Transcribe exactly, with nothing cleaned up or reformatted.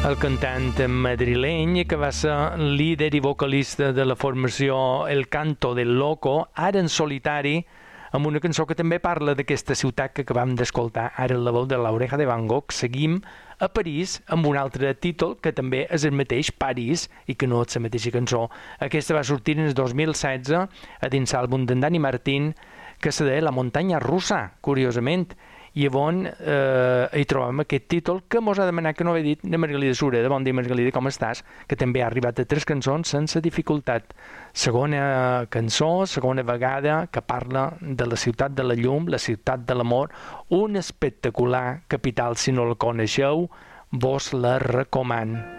El cantant madrileny, que va ser líder i vocalista de la formació El Canto del Loco, ara en solitari, amb una cançó que també parla d'aquesta ciutat que acabam d'escoltar, ara en la veu de l'Oreja de Van Gogh. Seguim a París amb un altre títol que també és el mateix, París, i que no és la mateixa cançó. Aquesta va sortir en el dos mil setze a dins l'àlbum d'en Dani Martín, que se deia La muntanya russa, curiosament, i on eh, hi trobam aquest títol que mos ha demanat, que no ho he dit, de Margalida Sureda. Bon dia, Margalida, com estàs? Que també ha arribat a tres cançons sense dificultat. Segona cançó, segona vegada, que parla de la ciutat de la llum, la ciutat de l'amor, una espectacular capital. Si no la coneixeu, vos la recomano.